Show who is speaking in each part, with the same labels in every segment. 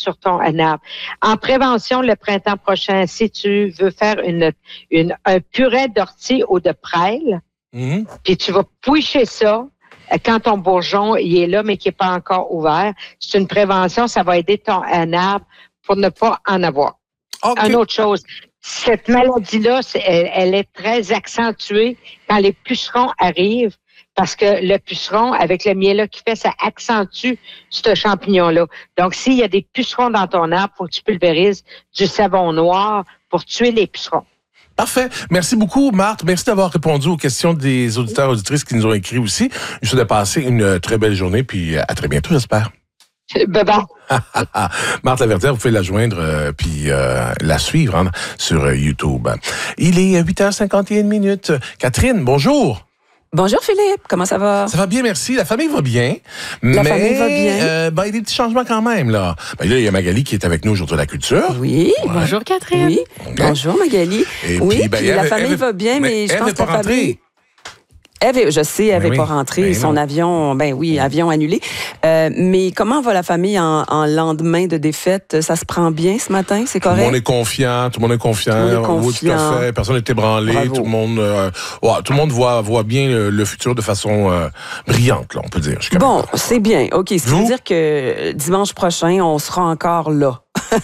Speaker 1: sur ton arbre. En prévention, le printemps prochain, si tu veux faire un purée d'ortie ou de prêle, puis tu vas pouicher ça quand ton bourgeon il est là, mais qui n'est pas encore ouvert. C'est une prévention, ça va aider ton arbre pour ne pas en avoir.
Speaker 2: Okay.
Speaker 1: Une autre chose, cette maladie-là, elle est très accentuée quand les pucerons arrivent, parce que le puceron, avec le miel qu'il fait, ça accentue ce champignon-là. Donc, s'il y a des pucerons dans ton arbre, il faut que tu pulvérises du savon noir pour tuer les pucerons.
Speaker 2: Parfait. Merci beaucoup, Marthe. Merci d'avoir répondu aux questions des auditeurs et auditrices qui nous ont écrit aussi. Je vous souhaite de passer une très belle journée, puis à très bientôt, j'espère.
Speaker 1: Bye-bye.
Speaker 2: Marthe Laverdière, vous pouvez la joindre puis la suivre sur YouTube. Il est 8h51. Catherine, bonjour.
Speaker 3: Bonjour Philippe, comment ça va?
Speaker 2: Ça va bien, merci. La famille va bien.
Speaker 3: La famille va bien.
Speaker 2: Il y a des petits changements quand même, là. Là, il y a Magali qui est avec nous aujourd'hui à la culture.
Speaker 3: Oui.
Speaker 4: Ouais. Bonjour Catherine.
Speaker 3: Oui. Bonjour Magali.
Speaker 2: Et
Speaker 3: oui,
Speaker 2: puis,
Speaker 3: la famille va bien, mais je pense que la famille... je sais, elle n'est pas rentrée. Son avion, avion annulé. Mais comment va la famille en lendemain de défaite? Ça se prend bien ce matin? C'est correct?
Speaker 2: Tout le monde est confiant. Oui, tout à fait. Personne n'est ébranlé.
Speaker 3: Bravo.
Speaker 2: Tout le monde voit bien le futur de façon brillante, là, on peut dire.
Speaker 3: Bon, c'est bien. OK. Ce qui veut dire que dimanche prochain, on sera encore là.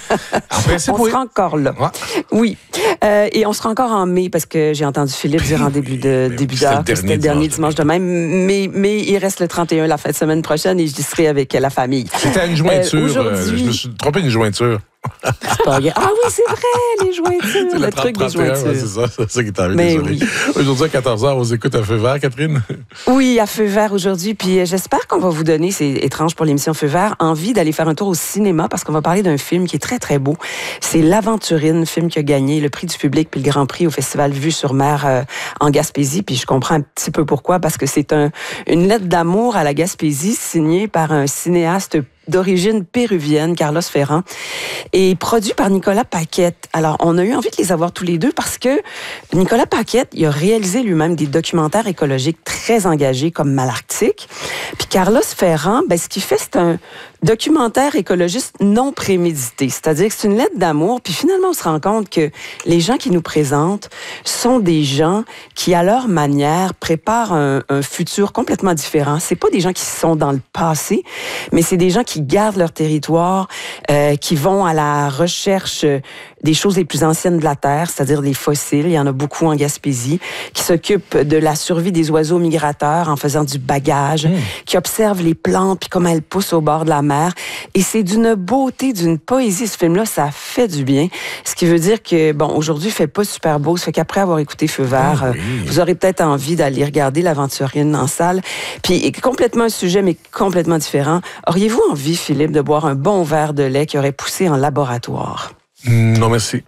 Speaker 3: On sera encore là. Ouais. Oui. Et on sera encore en mai parce que j'ai entendu Philippe dire en début d'heure que c'était le dernier dimanche de même. Mais il reste le 31 la fin de semaine prochaine et j'y serai avec la famille.
Speaker 2: C'était une jointure. Je me suis trompé une jointure.
Speaker 3: C'est pas grave. Ah oui, c'est vrai, les jointures. Le truc des jointures.
Speaker 2: Ouais, c'est ça qui est arrivé. Désolé. Oui. Aujourd'hui, à 14h, on vous écoute à Feu vert, Catherine?
Speaker 3: Oui, à Feu vert aujourd'hui. Puis j'espère qu'on va vous donner, c'est étrange pour l'émission Feu vert, envie d'aller faire un tour au cinéma parce qu'on va parler d'un film qui est très, très beau. C'est L'Aventurine, film qui a gagné le prix du public puis le Grand Prix au Festival Vue sur Mer en Gaspésie. Puis je comprends un petit peu pourquoi, parce que c'est une lettre d'amour à la Gaspésie signée par un cinéaste d'origine péruvienne, Carlos Ferrand, et produit par Nicolas Paquette. Alors, on a eu envie de les avoir tous les deux parce que Nicolas Paquette, il a réalisé lui-même des documentaires écologiques très engagés comme Malarctique. Puis Carlos Ferrand, ce qu'il fait, c'est un documentaire écologiste non prémédité. C'est-à-dire que c'est une lettre d'amour, puis finalement, on se rend compte que les gens qui nous présentent sont des gens qui, à leur manière, préparent un futur complètement différent. C'est pas des gens qui sont dans le passé, mais c'est des gens qui gardent leur territoire, qui vont à la recherche des choses les plus anciennes de la Terre, c'est-à-dire des fossiles. Il y en a beaucoup en Gaspésie, qui s'occupent de la survie des oiseaux migrateurs en faisant du bagage, qui observent les plantes puis comment elles poussent au bord de la mer. Et c'est d'une beauté, d'une poésie, ce film-là, ça fait du bien. Ce qui veut dire que, aujourd'hui, il fait pas super beau. Ça fait qu'après avoir écouté Feu vert, vous aurez peut-être envie d'aller regarder L'Aventurine en salle. Puis, complètement un sujet, mais complètement différent. Auriez-vous envie, Philippe, de boire un bon verre de lait qui aurait poussé en laboratoire?
Speaker 2: Non, merci.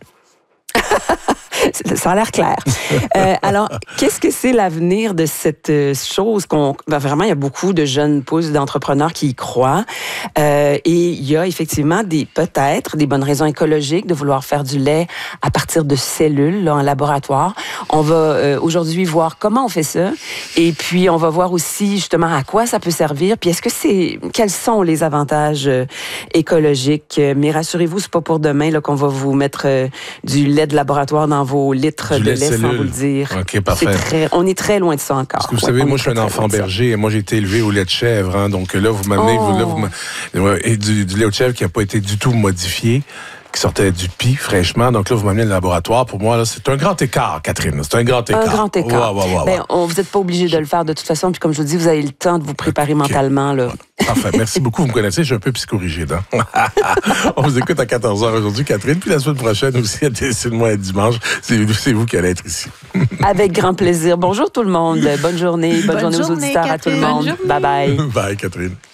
Speaker 3: Ça a l'air clair. Alors, qu'est-ce que c'est l'avenir de cette chose vraiment, il y a beaucoup de jeunes pousses d'entrepreneurs qui y croient. Et il y a effectivement peut-être des bonnes raisons écologiques de vouloir faire du lait à partir de cellules là, en laboratoire. On va aujourd'hui voir comment on fait ça. Et puis, on va voir aussi justement à quoi ça peut servir. Puis, quels sont les avantages écologiques? Mais rassurez-vous, c'est pas pour demain là, qu'on va vous mettre du lait de laboratoire dans vos litres de lait sans vous le dire.
Speaker 2: OK, parfait.
Speaker 3: On est très loin de ça encore.
Speaker 2: Parce que vous savez, moi, je suis un enfant berger et moi, j'ai été élevé au lait de chèvre. Donc là, vous m'amenez du lait de chèvre qui n'a pas été du tout modifié, qui sortait du pis fraîchement. Donc là, vous m'amenez le laboratoire. Pour moi, là, c'est un grand écart, Catherine. C'est un grand écart.
Speaker 3: Un grand écart.
Speaker 2: Ouais.
Speaker 3: Vous n'êtes pas obligé de le faire de toute façon. Puis comme je vous dis, vous avez le temps de vous préparer mentalement. Là.
Speaker 2: Parfait. Merci beaucoup. Vous me connaissez, je suis un peu psychorigide. On vous écoute à 14h aujourd'hui, Catherine. Puis la semaine prochaine aussi, c'est le mois dimanche. C'est vous qui allez être ici.
Speaker 3: Avec grand plaisir. Bonjour tout le monde. Bonne journée. Bonne journée aux auditeurs, Catherine. À tout le monde. Bye bye.
Speaker 2: Bye, Catherine.